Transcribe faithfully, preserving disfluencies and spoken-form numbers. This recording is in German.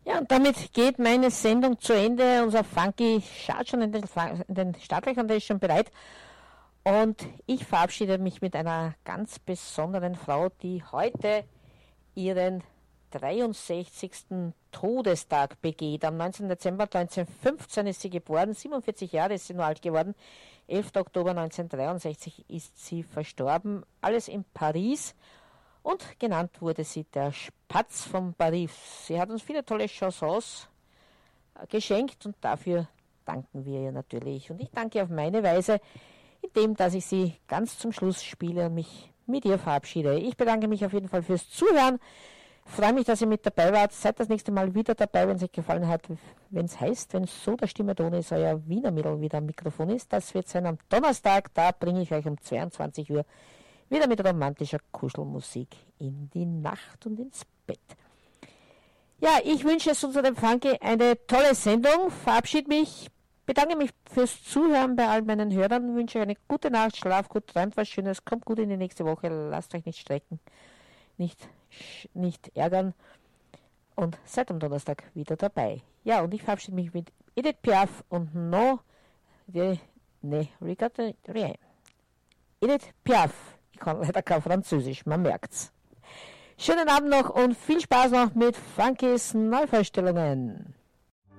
Ja, und damit geht meine Sendung zu Ende. Unser Funky schaut schon in den, in den Startlöchern, der ist schon bereit. Und ich verabschiede mich mit einer ganz besonderen Frau, die heute ihren dreiundsechzigsten Todestag begeht. Am neunzehnten Dezember neunzehnhundertfünfzehn ist sie geboren, siebenundvierzig Jahre ist sie nur alt geworden. elften Oktober neunzehnhundertdreiundsechzig ist sie verstorben. Alles in Paris. Und genannt wurde sie der Spatz von Paris. Sie hat uns viele tolle Chansons geschenkt und dafür danken wir ihr natürlich. Und ich danke auf meine Weise, indem dass ich sie ganz zum Schluss spiele und mich mit ihr verabschiede. Ich bedanke mich auf jeden Fall fürs Zuhören. Freue mich, dass ihr mit dabei wart. Seid das nächste Mal wieder dabei, wenn es euch gefallen hat. Wenn es heißt, wenn so der Stimme Ton ist, euer Wiener Mädel wieder am Mikrofon ist. Das wird sein am Donnerstag. Da bringe ich euch um zweiundzwanzig Uhr wieder mit romantischer Kuschelmusik in die Nacht und ins Bett. Ja, ich wünsche es unserem Funky eine tolle Sendung. Verabschiede mich, bedanke mich fürs Zuhören bei all meinen Hörern. Wünsche euch eine gute Nacht, schlaf gut, träumt was Schönes, kommt gut in die nächste Woche, lasst euch nicht strecken, nicht, nicht ärgern und seid am Donnerstag wieder dabei. Ja, und ich verabschiede mich mit Edith Piaf und No de, ne, Regarde Rien. Edith Piaf. Ich kann leider kein Französisch, man merkt's. Schönen Abend noch und viel Spaß noch mit Funkys Neuvorstellungen.